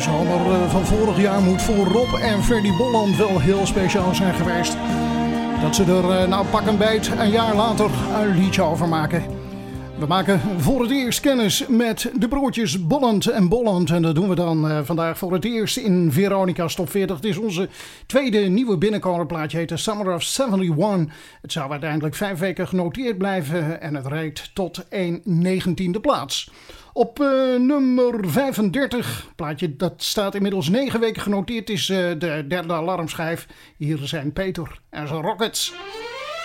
zomer van vorig jaar moet voor Rob en Ferdy Bolland wel heel speciaal zijn geweest. Dat ze er nou pak een beet een jaar later een liedje over maken. We maken voor het eerst kennis met de broertjes Bolland en Bolland. En dat doen we dan vandaag voor het eerst in Veronica's Top 40. Het is onze tweede nieuwe binnenkomerplaatje, heet The Summer of 71. Het zou uiteindelijk 5 weken genoteerd blijven en het reikt tot een 19e plaats. Op nummer 35, plaatje dat staat inmiddels 9 weken genoteerd, is de derde alarmschijf. Hier zijn Peter en zijn Rockets.